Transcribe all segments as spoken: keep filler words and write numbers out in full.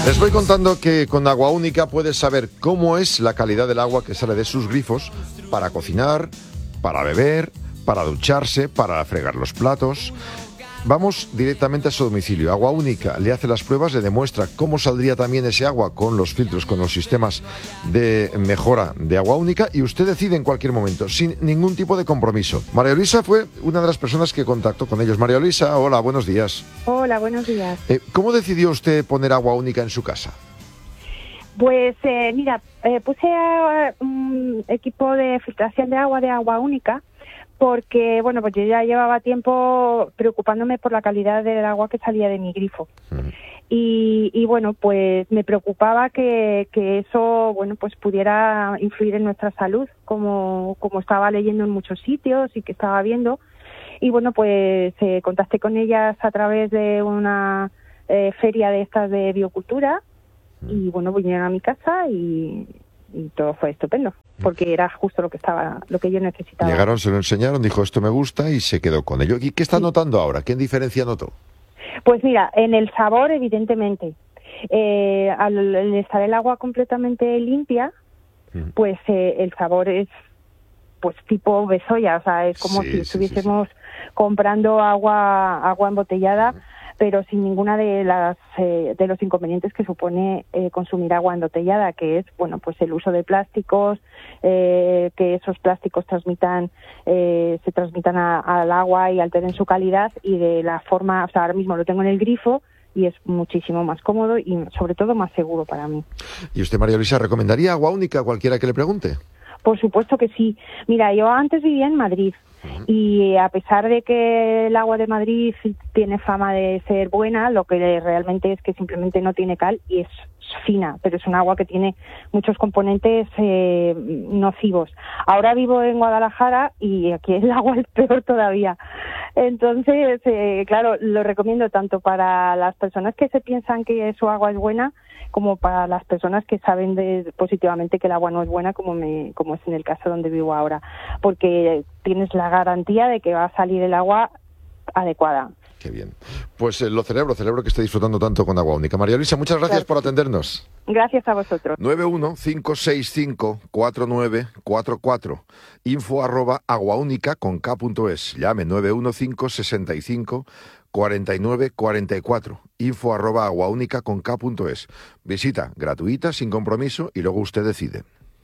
Les voy contando que con Agua Única puedes saber cómo es la calidad del agua que sale de sus grifos para cocinar, para beber, para ducharse, para fregar los platos. Vamos directamente a su domicilio. Agua Única le hace las pruebas, le demuestra cómo saldría también ese agua con los filtros, con los sistemas de mejora de Agua Única, y usted decide en cualquier momento, sin ningún tipo de compromiso. María Luisa fue una de las personas que contactó con ellos. María Luisa, hola, buenos días. Hola, buenos días. Eh, ¿Cómo decidió usted poner Agua Única en su casa? Pues eh, mira, eh, puse uh, un equipo de filtración de agua de Agua Única porque, bueno, pues yo ya llevaba tiempo preocupándome por la calidad del agua que salía de mi grifo. Mm. Y, y, bueno, pues me preocupaba que, que eso, bueno, pues pudiera influir en nuestra salud, como, como estaba leyendo en muchos sitios y que estaba viendo. Y, bueno, pues eh, contacté con ellas a través de una eh, feria de estas de biocultura. Y bueno, vinieron a mi casa y, y todo fue estupendo, porque era justo lo que estaba, lo que yo necesitaba. Llegaron, se lo enseñaron, dijo esto me gusta y se quedó con ello. ¿Y qué está sí. notando ahora? ¿Qué diferencia notó? Pues mira, en el sabor, evidentemente. Eh, al, al estar el agua completamente limpia, mm. pues eh, el sabor es pues tipo besoya, o sea, es como sí, si estuviésemos sí, sí, sí. comprando agua, agua embotellada. Mm. pero sin ninguna de las eh, de los inconvenientes que supone eh, consumir agua embotellada, que es, bueno, pues el uso de plásticos, eh, que esos plásticos transmitan eh, se transmitan a, al agua y alteren su calidad, y de la forma, o sea, ahora mismo lo tengo en el grifo y es muchísimo más cómodo y sobre todo más seguro para mí. ¿Y usted, María Luisa, recomendaría Agua Única a cualquiera que le pregunte? Por supuesto que sí. Mira, yo antes vivía en Madrid. Y a pesar de que el agua de Madrid tiene fama de ser buena, lo que realmente es que simplemente no tiene cal y es fina, pero es un agua que tiene muchos componentes eh, nocivos. Ahora vivo en Guadalajara y aquí el agua es peor todavía. Entonces, eh, claro, lo recomiendo tanto para las personas que se piensan que su agua es buena, como para las personas que saben de, positivamente que el agua no es buena, como me, como es en el caso donde vivo ahora, porque tienes la garantía de que va a salir el agua adecuada. Qué bien. Pues eh, lo celebro, celebro que esté disfrutando tanto con Agua Única. María Luisa, muchas gracias, gracias por atendernos. Gracias a vosotros. nueve uno cinco seis cinco cuatro nueve cuatro cuatro, info arroba aguaúnica con k punto es. Llame nueve uno cinco seis cinco cuarenta y nueve cuarenta y cuatro, info arroba aguaúnica con k punto es. Visita gratuita, sin compromiso, y luego usted decide.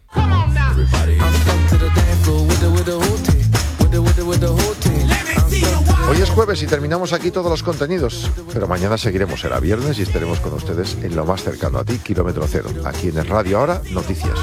Hoy es jueves y terminamos aquí todos los contenidos, pero mañana seguiremos, será viernes y estaremos con ustedes en lo más cercano a ti, Kilómetro Cero. Aquí en el Radio Ahora, noticias.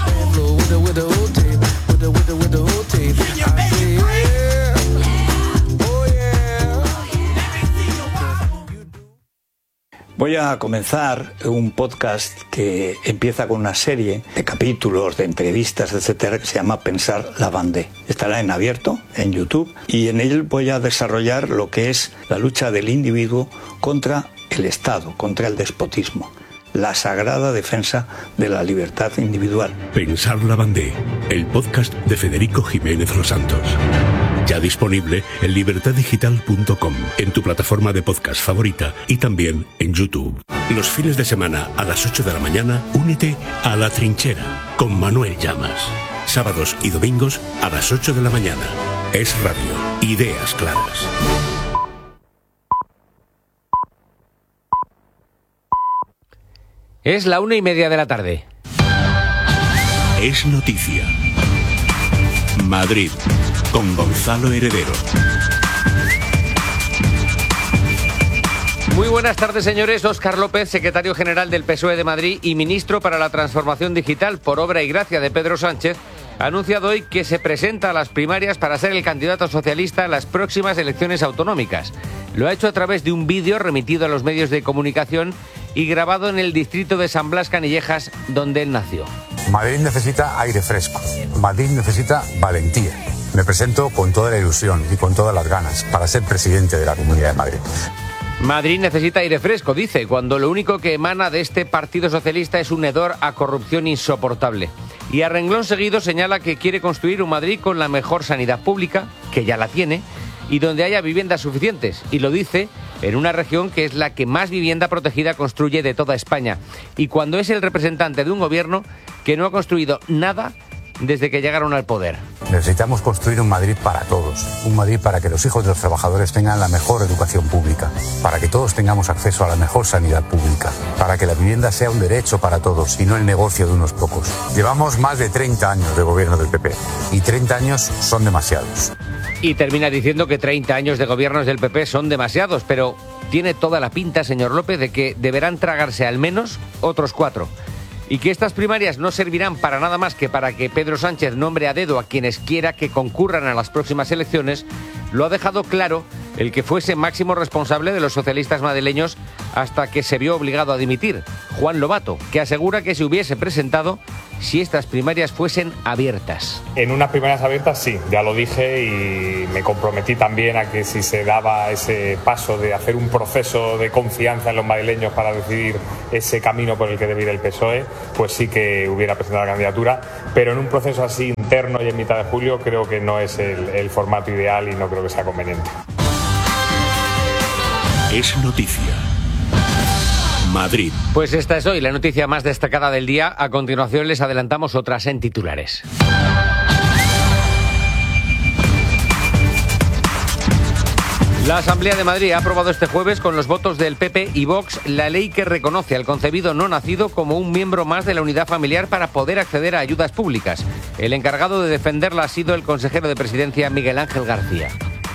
Voy a comenzar un podcast que empieza con una serie de capítulos, de entrevistas, etcétera, que se llama Pensar la Bandé. Estará en abierto, en YouTube, y en él voy a desarrollar lo que es la lucha del individuo contra el Estado, contra el despotismo, la sagrada defensa de la libertad individual. Pensar la Bandé, el podcast de Federico Jiménez Los Santos. Ya disponible en libertad digital punto com, en tu plataforma de podcast favorita y también en YouTube. Los fines de semana a las ocho de la mañana, únete a La Trinchera con Manuel Llamas. Sábados y domingos a las ocho de la mañana. Es Radio. Ideas claras. Es la una y media de la tarde. Es noticia. Madrid, con Gonzalo Heredero. Muy buenas tardes, señores. Óscar López, secretario general del P S O E de Madrid y ministro para la Transformación Digital, por obra y gracia de Pedro Sánchez, ha anunciado hoy que se presenta a las primarias para ser el candidato socialista en las próximas elecciones autonómicas. Lo ha hecho a través de un vídeo remitido a los medios de comunicación y grabado en el distrito de San Blas Canillejas, donde él nació. Madrid necesita aire fresco. Madrid necesita valentía. Me presento con toda la ilusión y con todas las ganas para ser presidente de la Comunidad de Madrid. Madrid necesita aire fresco, dice, cuando lo único que emana de este Partido Socialista es un hedor a corrupción insoportable. Y a renglón seguido señala que quiere construir un Madrid con la mejor sanidad pública, que ya la tiene, y donde haya viviendas suficientes. Y lo dice en una región que es la que más vivienda protegida construye de toda España. Y cuando es el representante de un gobierno que no ha construido nada desde que llegaron al poder. Necesitamos construir un Madrid para todos, un Madrid para que los hijos de los trabajadores tengan la mejor educación pública, para que todos tengamos acceso a la mejor sanidad pública, para que la vivienda sea un derecho para todos y no el negocio de unos pocos. Llevamos más de treinta años de gobierno del P P y treinta años son demasiados. Y termina diciendo que treinta años de gobiernos del P P son demasiados, pero tiene toda la pinta, señor López, de que deberán tragarse al menos otros cuatro. Y que estas primarias no servirán para nada más que para que Pedro Sánchez nombre a dedo a quienes quiera que concurran a las próximas elecciones, lo ha dejado claro el que fuese máximo responsable de los socialistas madrileños hasta que se vio obligado a dimitir, Juan Lobato, que asegura que se hubiese presentado si estas primarias fuesen abiertas. En unas primarias abiertas sí, ya lo dije y me comprometí también a que si se daba ese paso de hacer un proceso de confianza en los madrileños para decidir ese camino por el que debe ir el P S O E, pues sí que hubiera presentado la candidatura, pero en un proceso así interno y en mitad de julio creo que no es el, el formato ideal y no creo que sea conveniente. Es noticia. Madrid. Pues esta es hoy la noticia más destacada del día. A continuación les adelantamos otras en titulares. La Asamblea de Madrid ha aprobado este jueves con los votos del P P y Vox la ley que reconoce al concebido no nacido como un miembro más de la unidad familiar para poder acceder a ayudas públicas. El encargado de defenderla ha sido el consejero de Presidencia, Miguel Ángel García.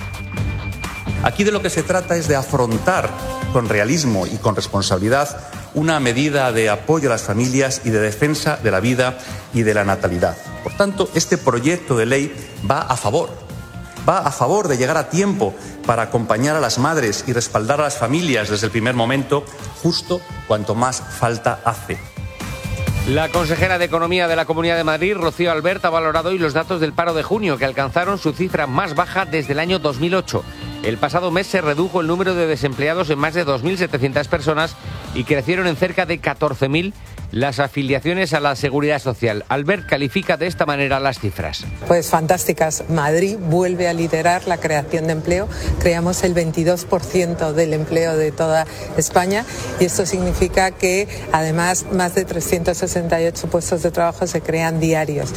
Aquí de lo que se trata es de afrontar con realismo y con responsabilidad una medida de apoyo a las familias y de defensa de la vida y de la natalidad. Por tanto, este proyecto de ley va a favor, va a favor de llegar a tiempo para acompañar a las madres y respaldar a las familias desde el primer momento, justo cuanto más falta hace. La consejera de Economía de la Comunidad de Madrid, Rocío Albert, ha valorado hoy los datos del paro de junio, que alcanzaron su cifra más baja desde el año dos mil ocho. El pasado mes se redujo el número de desempleados en más de dos mil setecientas personas y crecieron en cerca de catorce mil las afiliaciones a la Seguridad Social. Albert califica de esta manera las cifras. Pues fantásticas. Madrid vuelve a liderar la creación de empleo. Creamos el veintidós por ciento del empleo de toda España y esto significa que además más de trescientos sesenta y ocho puestos de trabajo se crean diarios.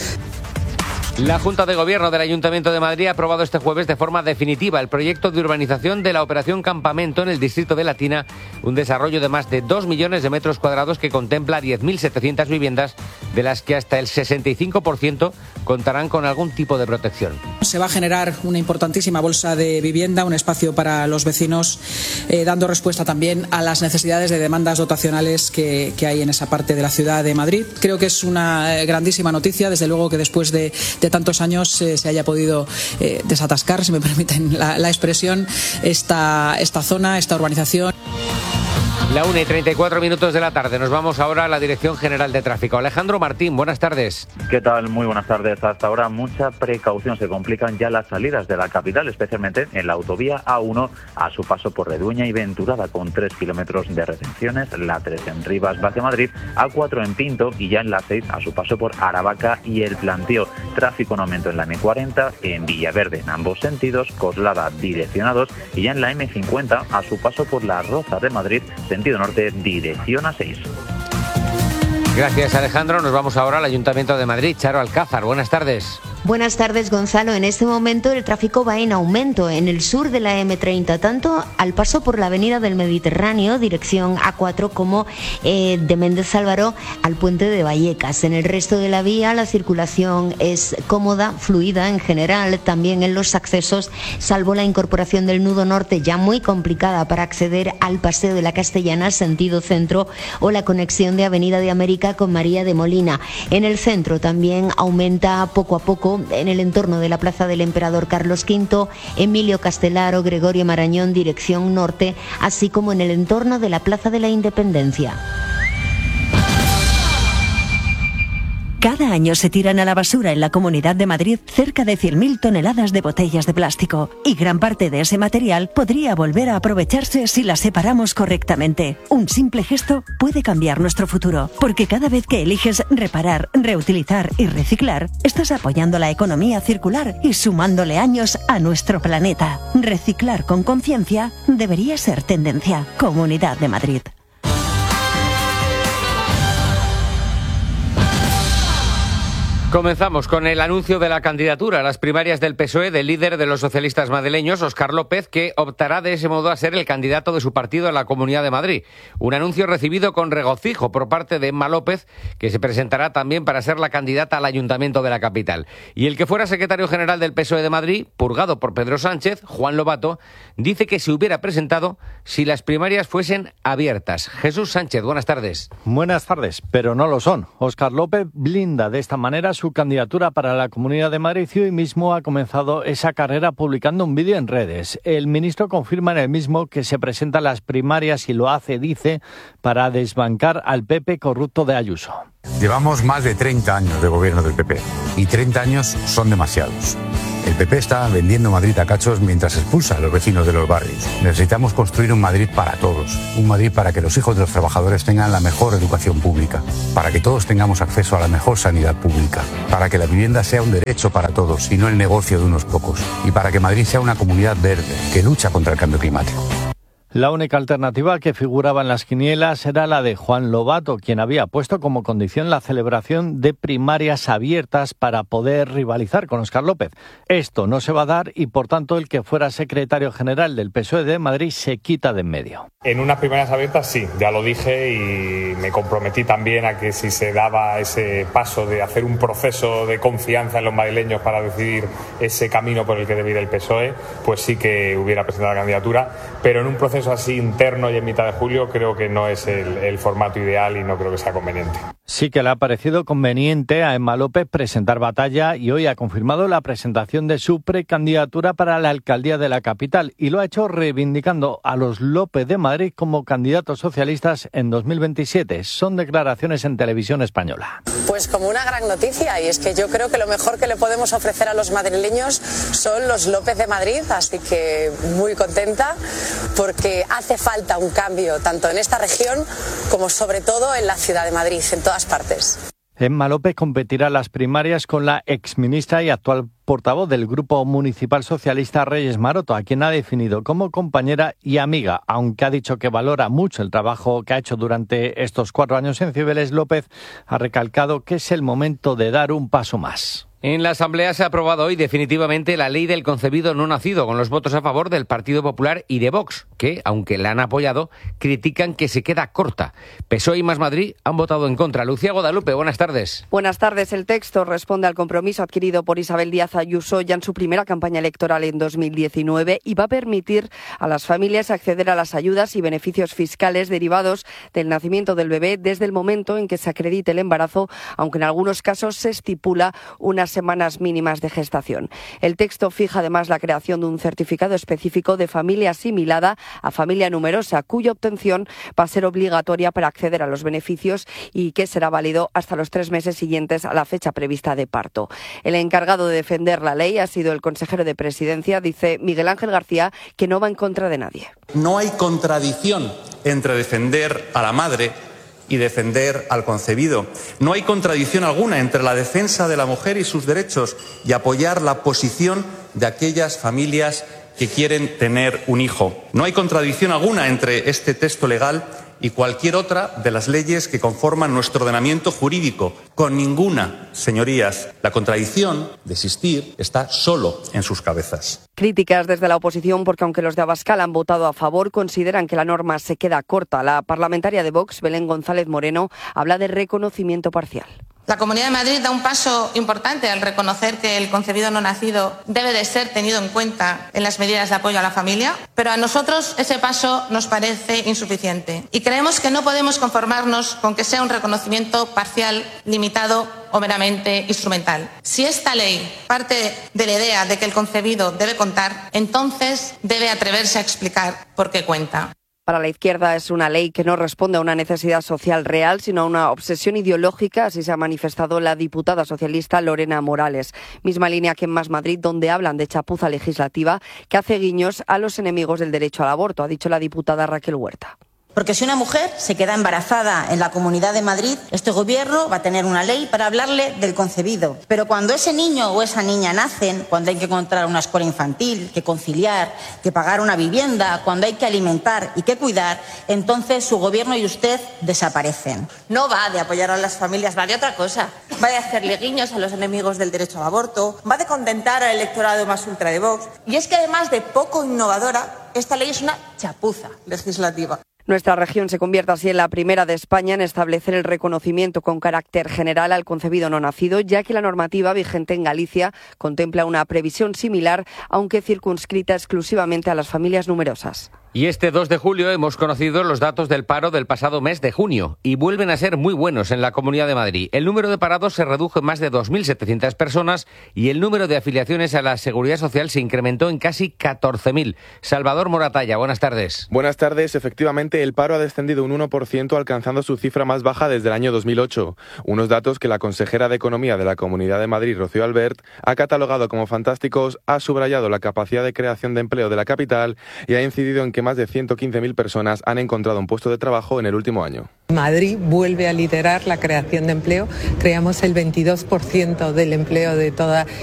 La Junta de Gobierno del Ayuntamiento de Madrid ha aprobado este jueves de forma definitiva el proyecto de urbanización de la Operación Campamento en el distrito de Latina, un desarrollo de más de dos millones de metros cuadrados que contempla diez mil setecientas viviendas, de las que hasta el sesenta y cinco por ciento contarán con algún tipo de protección. Se va a generar una importantísima bolsa de vivienda, un espacio para los vecinos, eh, dando respuesta también a las necesidades de demandas dotacionales que, que hay en esa parte de la ciudad de Madrid. Creo que es una grandísima noticia, desde luego que después de, de tantos años eh, se haya podido eh, desatascar, si me permiten la, la expresión, esta, esta zona, esta urbanización. La una y treinta y cuatro minutos de la tarde. Nos vamos ahora a la Dirección General de Tráfico. Alejandro Martín, buenas tardes. ¿Qué tal? Muy buenas tardes. Hasta ahora mucha precaución. Se complican ya las salidas de la capital, especialmente en la autovía A uno a su paso por Redueña y Venturada, con tres kilómetros de retenciones. La tres en Rivas, hacia Madrid, A cuatro en Pinto y ya en la seis a su paso por Aravaca y El Plantío. Tráfico en aumento en la eme cuarenta, en Villaverde en ambos sentidos, Coslada direccionados y ya en la eme cincuenta a su paso por Las Rozas de Madrid, sentido norte, dirección A seis. Gracias, Alejandro. Nos vamos ahora al Ayuntamiento de Madrid. Charo Alcázar, buenas tardes. Buenas tardes, Gonzalo. En este momento el tráfico va en aumento en el sur de la eme treinta, tanto al paso por la Avenida del Mediterráneo, dirección A cuatro, como eh, de Méndez Álvaro al puente de Vallecas. En el resto de la vía la circulación es cómoda, fluida en general, también en los accesos, salvo la incorporación del nudo norte, ya muy complicada para acceder al Paseo de la Castellana, sentido centro, o la conexión de Avenida de América con María de Molina. En el centro también aumenta poco a poco en el entorno de la Plaza del Emperador Carlos quinto, Emilio Castelaro, Gregorio Marañón, dirección norte, así como en el entorno de la Plaza de la Independencia. Cada año se tiran a la basura en la Comunidad de Madrid cerca de cien mil toneladas de botellas de plástico y gran parte de ese material podría volver a aprovecharse si las separamos correctamente. Un simple gesto puede cambiar nuestro futuro, porque cada vez que eliges reparar, reutilizar y reciclar, estás apoyando la economía circular y sumándole años a nuestro planeta. Reciclar con conciencia debería ser tendencia. Comunidad de Madrid. Comenzamos con el anuncio de la candidatura a las primarias del P S O E del líder de los socialistas madrileños, Óscar López, que optará de ese modo a ser el candidato de su partido a la Comunidad de Madrid. Un anuncio recibido con regocijo por parte de Emma López, que se presentará también para ser la candidata al Ayuntamiento de la capital. Y el que fuera secretario general del P S O E de Madrid, purgado por Pedro Sánchez, Juan Lobato, dice que se hubiera presentado si las primarias fuesen abiertas. Jesús Sánchez, buenas tardes. Buenas tardes, pero no lo son. Óscar López blinda de esta manera su candidatura para la Comunidad de Madrid y hoy mismo ha comenzado esa carrera publicando un vídeo en redes. El ministro confirma en el mismo que se presenta a las primarias y lo hace, dice, para desbancar al P P corrupto de Ayuso. Llevamos más de treinta años de gobierno del P P y treinta años son demasiados. El P P está vendiendo Madrid a cachos mientras expulsa a los vecinos de los barrios. Necesitamos construir un Madrid para todos, un Madrid para que los hijos de los trabajadores tengan la mejor educación pública, para que todos tengamos acceso a la mejor sanidad pública, para que la vivienda sea un derecho para todos y no el negocio de unos pocos, y para que Madrid sea una comunidad verde que lucha contra el cambio climático. La única alternativa que figuraba en las quinielas era la de Juan Lobato, quien había puesto como condición la celebración de primarias abiertas para poder rivalizar con Óscar López. Esto no se va a dar y, por tanto, el que fuera secretario general del P S O E de Madrid se quita de en medio. En unas primarias abiertas sí, ya lo dije y me comprometí también a que si se daba ese paso de hacer un proceso de confianza en los madrileños para decidir ese camino por el que debe ir el P S O E, pues sí que hubiera presentado la candidatura, pero en un proceso así interno y en mitad de julio creo que no es el, el formato ideal y no creo que sea conveniente. Sí que le ha parecido conveniente a Emma López presentar batalla y hoy ha confirmado la presentación de su precandidatura para la alcaldía de la capital y lo ha hecho reivindicando a los López de Madrid como candidatos socialistas en dos mil veintisiete. Son declaraciones en Televisión Española. Pues como una gran noticia, y es que yo creo que lo mejor que le podemos ofrecer a los madrileños son los López de Madrid, así que muy contenta porque hace falta un cambio tanto en esta región como sobre todo en la ciudad de Madrid, en todas partes. Emma López competirá en las primarias con la exministra y actual portavoz del Grupo Municipal Socialista Reyes Maroto, a quien ha definido como compañera y amiga. Aunque ha dicho que valora mucho el trabajo que ha hecho durante estos cuatro años en Cibeles, López ha recalcado que es el momento de dar un paso más. En la Asamblea se ha aprobado hoy definitivamente la ley del concebido no nacido, con los votos a favor del Partido Popular y de Vox, que, aunque la han apoyado, critican que se queda corta. P S O E y Más Madrid han votado en contra. Lucía Guadalupe, buenas tardes. Buenas tardes. El texto responde al compromiso adquirido por Isabel Díaz Ayuso ya en su primera campaña electoral en dos mil diecinueve y va a permitir a las familias acceder a las ayudas y beneficios fiscales derivados del nacimiento del bebé desde el momento en que se acredite el embarazo, aunque en algunos casos se estipula una semanas mínimas de gestación. El texto fija además la creación de un certificado específico de familia asimilada a familia numerosa, cuya obtención va a ser obligatoria para acceder a los beneficios y que será válido hasta los tres meses siguientes a la fecha prevista de parto. El encargado de defender la ley ha sido el consejero de Presidencia, dice Miguel Ángel García, que no va en contra de nadie. No hay contradicción entre defender a la madre y defender al concebido. No hay contradicción alguna entre la defensa de la mujer y sus derechos y apoyar la posición de aquellas familias que quieren tener un hijo. No hay contradicción alguna entre este texto legal y cualquier otra de las leyes que conforman nuestro ordenamiento jurídico. Con ninguna, señorías. La contradicción de existir está solo en sus cabezas. Críticas desde la oposición porque aunque los de Abascal han votado a favor, consideran que la norma se queda corta. La parlamentaria de Vox, Belén González Moreno, habla de reconocimiento parcial. La Comunidad de Madrid da un paso importante al reconocer que el concebido no nacido debe de ser tenido en cuenta en las medidas de apoyo a la familia, pero a nosotros ese paso nos parece insuficiente y creemos que no podemos conformarnos con que sea un reconocimiento parcial, limitado o meramente instrumental. Si esta ley parte de la idea de que el concebido debe contar, entonces debe atreverse a explicar por qué cuenta. Para la izquierda es una ley que no responde a una necesidad social real, sino a una obsesión ideológica, así se ha manifestado la diputada socialista Lorena Morales. Misma línea que en Más Madrid, donde hablan de chapuza legislativa que hace guiños a los enemigos del derecho al aborto, ha dicho la diputada Raquel Huerta. Porque si una mujer se queda embarazada en la Comunidad de Madrid, este gobierno va a tener una ley para hablarle del concebido. Pero cuando ese niño o esa niña nacen, cuando hay que encontrar una escuela infantil, que conciliar, que pagar una vivienda, cuando hay que alimentar y que cuidar, entonces su gobierno y usted desaparecen. No va de apoyar a las familias, va de otra cosa. Va de hacerle guiños a los enemigos del derecho al aborto, va de contentar al electorado más ultra de Vox. Y es que además de poco innovadora, esta ley es una chapuza legislativa. Nuestra región se convierte así en la primera de España en establecer el reconocimiento con carácter general al concebido no nacido, ya que la normativa vigente en Galicia contempla una previsión similar, aunque circunscrita exclusivamente a las familias numerosas. Y este dos de julio hemos conocido los datos del paro del pasado mes de junio y vuelven a ser muy buenos en la Comunidad de Madrid. El número de parados se redujo en más de dos mil setecientas personas y el número de afiliaciones a la Seguridad Social se incrementó en casi catorce mil. Salvador Moratalla, buenas tardes. Buenas tardes. Efectivamente, el paro ha descendido un uno por ciento, alcanzando su cifra más baja desde el año dos mil ocho. Unos datos que la consejera de Economía de la Comunidad de Madrid, Rocío Albert, ha catalogado como fantásticos, ha subrayado la capacidad de creación de empleo de la capital y ha incidido en que más de ciento quince mil personas han encontrado un puesto de trabajo en el último año. Madrid vuelve a liderar la creación de empleo. Creamos el veintidós por ciento del empleo de toda